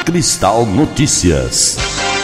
Cristal Notícias.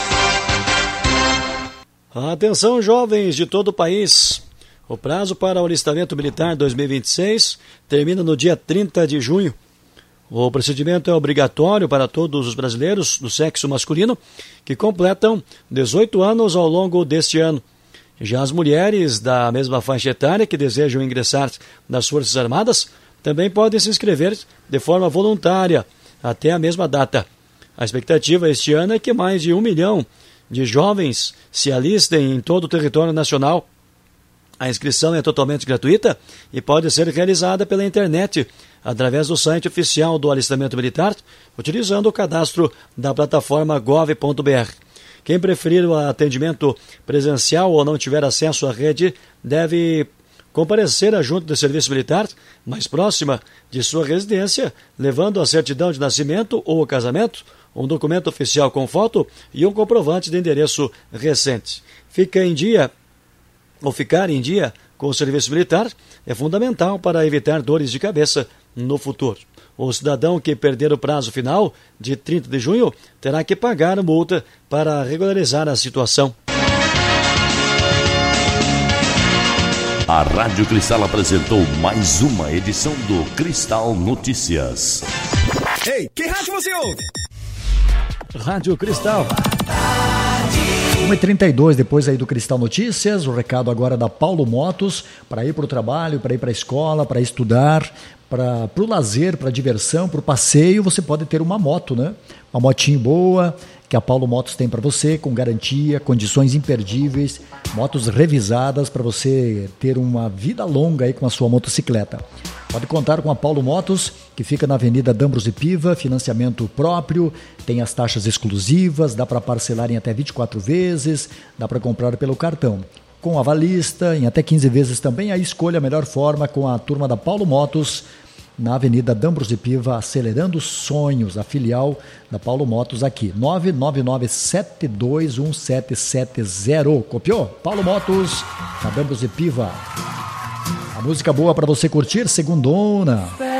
Atenção, jovens de todo o país. O prazo para o alistamento militar 2026 termina no dia 30 de junho. O procedimento é obrigatório para todos os brasileiros do sexo masculino que completam 18 anos ao longo deste ano. Já as mulheres da mesma faixa etária que desejam ingressar nas Forças Armadas também podem se inscrever de forma voluntária até a mesma data. A expectativa este ano é que mais de 1 milhão de jovens se alistem em todo o território nacional. A inscrição é totalmente gratuita e pode ser realizada pela internet, através do site oficial do alistamento militar, utilizando o cadastro da plataforma gov.br. Quem preferir o atendimento presencial ou não tiver acesso à rede deve comparecer à junta de serviço militar mais próxima de sua residência, levando a certidão de nascimento ou casamento, um documento oficial com foto e um comprovante de endereço recente. Ficar em dia com o serviço militar é fundamental para evitar dores de cabeça no futuro. O cidadão que perder o prazo final de 30 de junho terá que pagar a multa para regularizar a situação. A Rádio Cristal apresentou mais uma edição do Cristal Notícias. Ei, que rádio você ouve? Rádio Cristal. 1h32, depois aí do Cristal Notícias, o recado agora da Paulo Motos, para ir para o trabalho, para ir para a escola, para estudar, para o lazer, para a diversão, para o passeio, você pode ter uma moto, né? Uma motinho boa, que a Paulo Motos tem para você, com garantia, condições imperdíveis, motos revisadas para você ter uma vida longa aí com a sua motocicleta. Pode contar com a Paulo Motos, que fica na Avenida D'Ambros e Piva, financiamento próprio, tem as taxas exclusivas, dá para parcelar em até 24 vezes, dá para comprar pelo cartão. Com avalista, em até 15 vezes também, aí escolha a melhor forma com a turma da Paulo Motos, na Avenida D'Ambros e Piva, acelerando sonhos, a filial da Paulo Motos aqui, 999721770. Copiou? Paulo Motos, na D'Ambros e Piva. A música boa para você curtir, segundona.